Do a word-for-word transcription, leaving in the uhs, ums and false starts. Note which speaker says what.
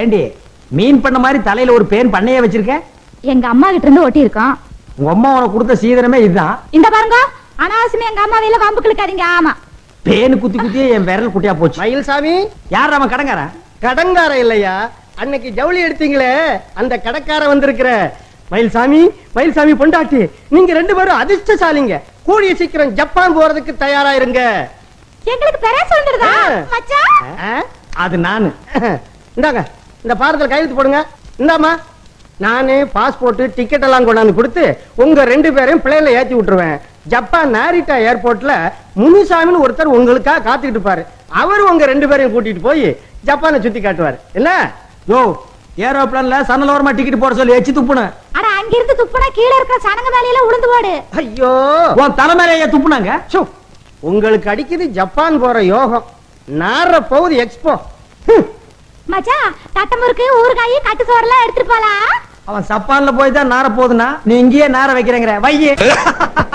Speaker 1: ஏண்டி மீன் பண்ண மாதிரி தலையில ஒரு பேன் பண்ணையே வச்சிருக்க?
Speaker 2: எங்க அம்மா கிட்ட இருந்து ஒட்டி இருக்கோம்.
Speaker 1: உங்க அம்மா உனக்கு கொடுத்த சீதனமே இதுதான்.
Speaker 2: இந்த பாருங்க, அனாவசியமா எங்க அம்மா வேல வம்பு கிழக்காதீங்க. ஆமா,
Speaker 1: பேனு குத்தி குத்தியே என் விரல் குட்டியா போச்சு.
Speaker 3: மயில்சாமி,
Speaker 1: யார் அவன் கடங்கார?
Speaker 3: கடங்கார இல்லையா, அன்னைக்கு ஜவுளி எடுத்தீங்களே அந்த கடக்கார வந்திருக்கிற. மயில்சாமி, மயில்சாமி பொண்டாட்டி, நீங்க ரெண்டு பேரும் அதிர்ஷ்டசாலிங்க. கூடிய சீக்கிரம் ஜப்பான் போறதுக்கு தயாரா இருங்க.
Speaker 2: எங்களுக்கு பெரேஸ் வந்துடுதா மச்சான்?
Speaker 1: அது நானு.
Speaker 3: இந்தாங்க, இந்த பாரத்தில் கையெழுத்து போடுங்க. இந்தாமா, நானே பாஸ்போர்ட் டிக்கெட் எல்லாம் கொண்டாந்து கொடுத்து உங்க ரெண்டு பேரையும் பிளேன்ல ஏத்தி விட்டுருவேன். ஜப்பான் நாரிட்டா ஏர்போர்ட்ல முனுசாமின்னு ஒருத்தர் உங்களுக்காக காத்துக்கிட்டு இருப்பாரு. அவர் உங்க ரெண்டு பேரையும் கூட்டிட்டு போய் ஜப்பானை சுத்தி காட்டுவார். என்ன
Speaker 1: யோ, ஏரோப்ளான்ல சன்னலோரமா டிக்கெட் போட சொல்லி எச்சி துப்புன.
Speaker 2: அட, அங்க இருந்து துப்புனா கீழ இருக்கிற சனங்க மேலையில உளுந்து போடு.
Speaker 3: ஐயோ,
Speaker 1: உன் தலைமையிலேயே துப்புனாங்க.
Speaker 3: உங்களுக்கு அடிக்குது ஜப்பான் போற யோகம். நார போகுது எக்ஸ்போ.
Speaker 2: மச்சான், தட்டமுறுக்கு ஊறுகாய் கட்டு சோறெல்லாம் எடுத்துட்டு போலாம்.
Speaker 1: அவன் சப்பான்ல போய் தான் நார போகுதுன்னா நீ இங்கேயே நார வைக்கிறேங்கிற வையே.